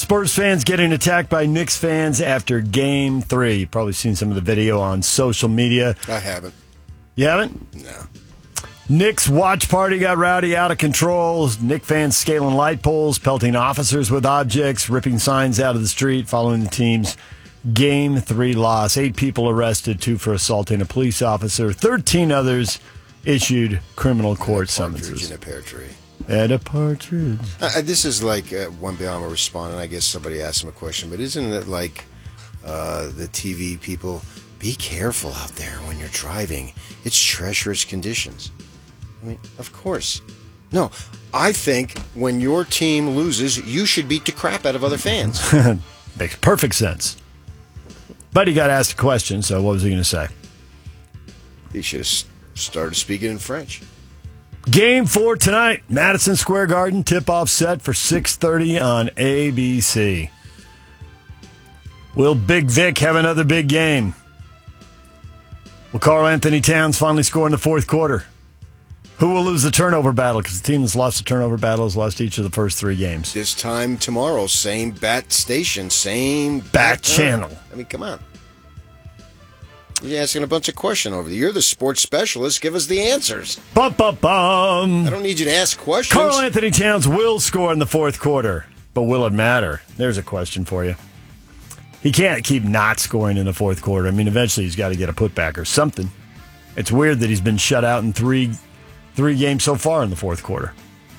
Spurs fans getting attacked by Knicks fans after Game 3. You've probably seen some of the video on social media. I haven't. You haven't? No. Knicks watch party got rowdy, out of control. Knicks fans scaling light poles, pelting officers with objects, ripping signs out of the street following the team's Game 3 loss. 8 people arrested, 2 for assaulting a police officer. 13 others issued criminal court summonses. And a pear tree. And a partridge. This is like one Bama responding. I guess somebody asked him a question, but isn't it like the TV people? Be careful out there when you're driving. It's treacherous conditions. I mean, of course. No, I think when your team loses, you should beat the crap out of other fans. Makes perfect sense. But he got asked a question, so what was he going to say? He should have started speaking in French. Game 4 tonight, Madison Square Garden, tip-off set for 6:30 on ABC. Will Big Vic have another big game? Will Karl Anthony Towns finally score in the fourth quarter? Who will lose the turnover battle? Because the team that's lost the turnover battle has lost each of the first 3 games. This time tomorrow, same bat station, same bat channel. I mean, come on. You're asking a bunch of questions over there. You're the sports specialist. Give us the answers. Bum, bum, bum. I don't need you to ask questions. Karl Anthony Towns will score in the fourth quarter, but will it matter? There's a question for you. He can't keep not scoring in the fourth quarter. I mean, eventually he's got to get a putback or something. It's weird that he's been shut out in three games so far in the fourth quarter.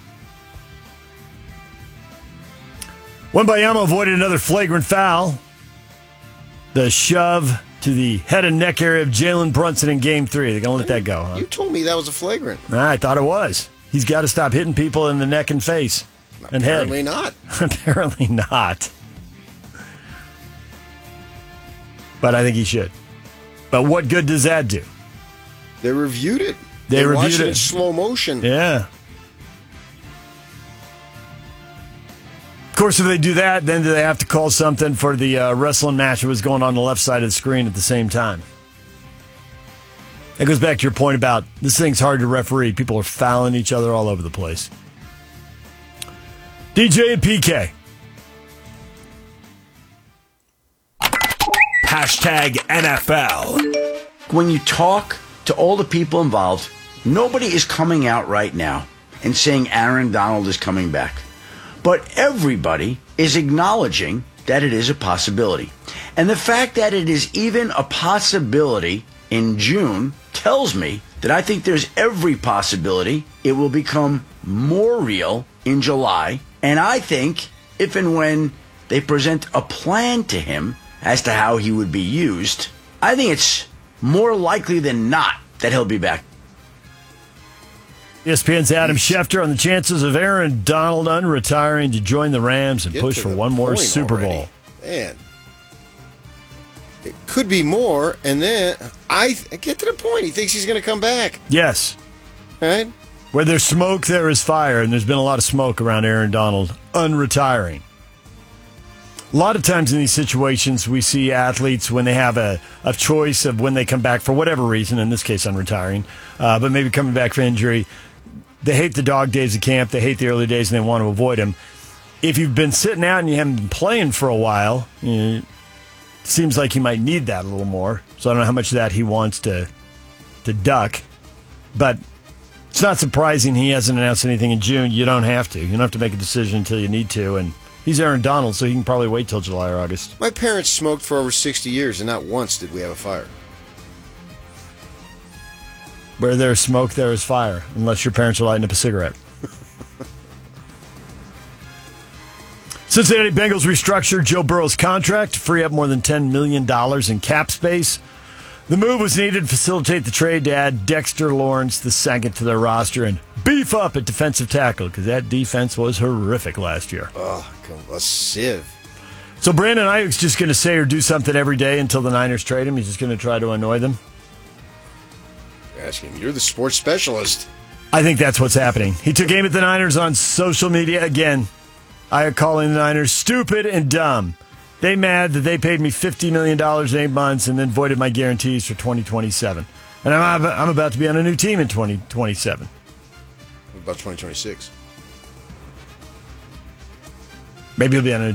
Wembanyama avoided another flagrant foul. The shove to the head and neck area of Jalen Brunson in Game 3. They're going to let that go, huh? You told me that was a flagrant. I thought it was. He's got to stop hitting people in the neck and face and head. Apparently not. Apparently not. But I think he should. But what good does that do? They reviewed it. They reviewed watched it it in slow motion. Yeah. Of course, if they do that, then do they have to call something for the wrestling match that was going on the left side of the screen at the same time? That goes back to your point about this thing's hard to referee. People are fouling each other all over the place. DJ and PK. Hashtag NFL. When you talk to all the people involved, nobody is coming out right now and saying Aaron Donald is coming back. But everybody is acknowledging that it is a possibility. And the fact that it is even a possibility in June tells me that I think there's every possibility it will become more real in July. And I think if and when they present a plan to him as to how he would be used, I think it's more likely than not that he'll be back. ESPN's Adam Schefter on the chances of Aaron Donald unretiring to join the Rams and push for one more Super Bowl. Man, it could be more, and then I get to the point. He thinks he's going to come back. Yes. Right? Where there's smoke, there is fire, and there's been a lot of smoke around Aaron Donald unretiring. A lot of times in these situations, we see athletes when they have a choice of when they come back for whatever reason, in this case, unretiring, but maybe coming back for injury. They hate the dog days of camp. They hate the early days, and they want to avoid them. If you've been sitting out and you haven't been playing for a while, it seems like you might need that a little more. So I don't know how much of that he wants to duck. But it's not surprising he hasn't announced anything in June. You don't have to. You don't have to make a decision until you need to. And he's Aaron Donald, so he can probably wait till July or August. My parents smoked for over 60 years, and not once did we have a fire. Where there's smoke, there is fire, unless your parents are lighting up a cigarette. Cincinnati Bengals restructured Joe Burrow's contract to free up more than $10 million in cap space. The move was needed to facilitate the trade to add Dexter Lawrence II to their roster and beef up at defensive tackle, because that defense was horrific last year. Oh, a sieve. So Brandon Ayuk's just going to say or do something every day until the Niners trade him? He's just going to try to annoy them? Asking, you're the sports specialist. I think that's what's happening. He took aim at the Niners on social media again. Ayuk calling the Niners stupid and dumb. They mad that they paid me $50 million in 8 months and then voided my guarantees for 2027. And I'm about to be on a new team in 2027. What about 2026? Maybe he'll be on a